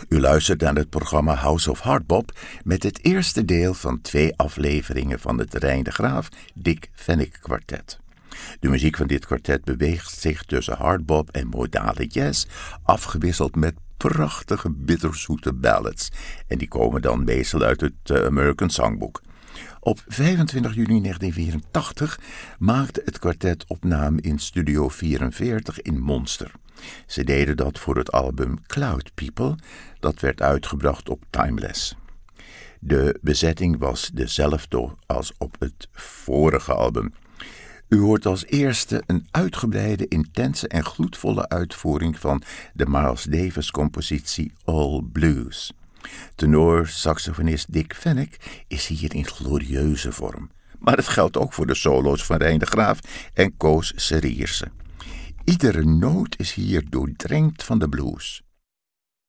U luistert naar het programma House of Hardbop met het eerste deel van 2 afleveringen van het Rijn de Graaf Dick Fenwick kwartet. De muziek van dit kwartet beweegt zich tussen hardbop en modale jazz, afgewisseld met prachtige bitterzoete ballads. En die komen dan meestal uit het American Songbook. Op 25 juni 1984 maakte het kwartet opname in Studio 44 in Monster. Ze deden dat voor het album Cloud People, dat werd uitgebracht op Timeless. De bezetting was dezelfde als op het vorige album. U hoort als eerste een uitgebreide, intense en gloedvolle uitvoering van de Miles Davis-compositie All Blues. Tenor-saxofonist Dick Fenwick is hier in glorieuze vorm. Maar het geldt ook voor de solo's van Rijn de Graaf en Koos Serierse. Iedere noot is hier doordrenkt van de blues.